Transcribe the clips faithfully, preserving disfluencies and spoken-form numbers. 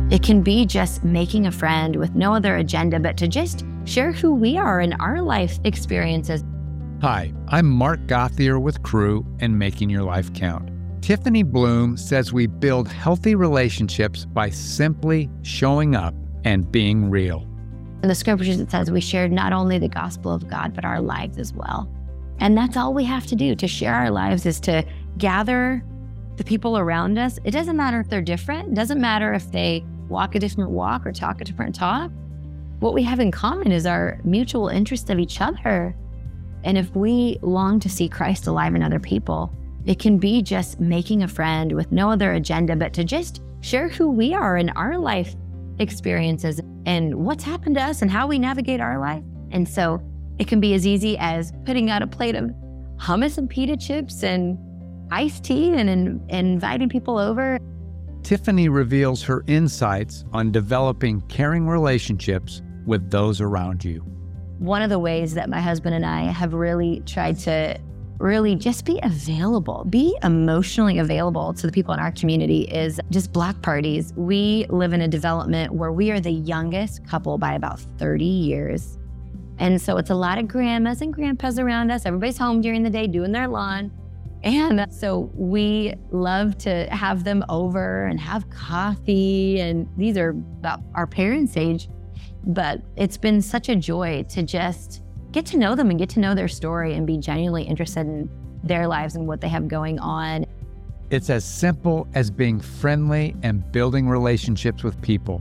It can be just making a friend with no other agenda, but to just share who we are and our life experiences. Hi, I'm Mark Gothier with Cru and Making Your Life Count. Tiffany Bloom says we build healthy relationships by simply showing up and being real. In the scriptures, it says we share not only the gospel of God, but our lives as well. And that's all we have to do to share our lives, is to gather the people around us. It doesn't matter if they're different. It doesn't matter if they walk a different walk or talk a different talk. What we have in common is our mutual interest of each other. And if we long to see Christ alive in other people, it can be just making a friend with no other agenda, but to just share who we are and our life experiences and what's happened to us and how we navigate our life. And so it can be as easy as putting out a plate of hummus and pita chips and iced tea and, and, and inviting people over. Tiffany reveals her insights on developing caring relationships with those around you. One of the ways that my husband and I have really tried to really just be available, be emotionally available to the people in our community is just block parties. We live in a development where we are the youngest couple by about thirty years. And so it's a lot of grandmas and grandpas around us. Everybody's home during the day doing their lawn. And so we love to have them over and have coffee. And these are about our parents' age. But it's been such a joy to just get to know them and get to know their story and be genuinely interested in their lives and what they have going on. It's as simple as being friendly and building relationships with people.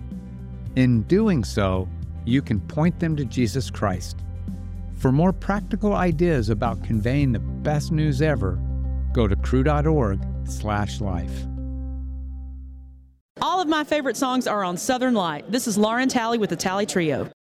In doing so, you can point them to Jesus Christ. For more practical ideas about conveying the best news ever, go to cru.org slash life. All of my favorite songs are on Southern Light. This is Lauren Talley with the Talley Trio.